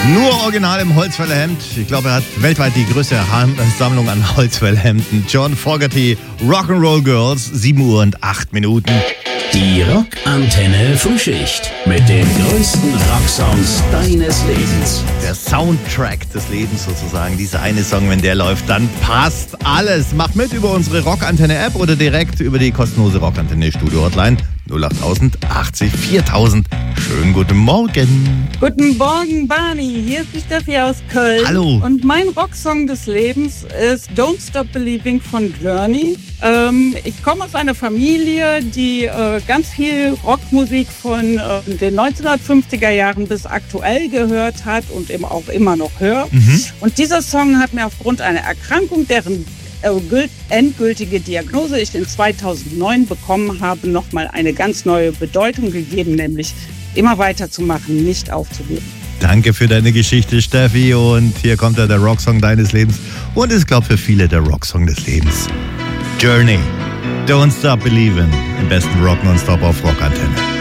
Nur original im Holzfäller Hemd. Ich glaube, er hat weltweit die größte Sammlung an Holzfäller Hemden. John Fogerty, Rock'n'Roll Girls, 7 Uhr und 8 Minuten. Die Rockantenne Frühschicht mit den größten Rocksongs deines Lebens. Der Soundtrack des Lebens sozusagen. Dieser eine Song, wenn der läuft, dann passt alles. Mach mit über unsere Rockantenne-App oder direkt über die kostenlose Rockantenne-Studio-Hotline 08000 80 4000. Schönen guten Morgen. Guten Morgen, Barney. Hier ist die Steffi aus Köln. Hallo. Und mein Rocksong des Lebens ist Don't Stop Believing von Journey. Ich komme aus einer Familie, die ganz viel Rockmusik von den 1950er Jahren bis aktuell gehört hat und eben auch immer noch hört. Und dieser Song hat mir aufgrund einer Erkrankung, deren endgültige Diagnose ich in 2009 bekommen habe, nochmal eine ganz neue Bedeutung gegeben, nämlich immer weiterzumachen, nicht aufzugeben. Danke für deine Geschichte, Steffi. Und hier kommt der Rocksong deines Lebens. Und ist, glaube ich, für viele der Rocksong des Lebens. Journey, Don't Stop Believin'. Im besten Rock nonstop auf Rockantenne.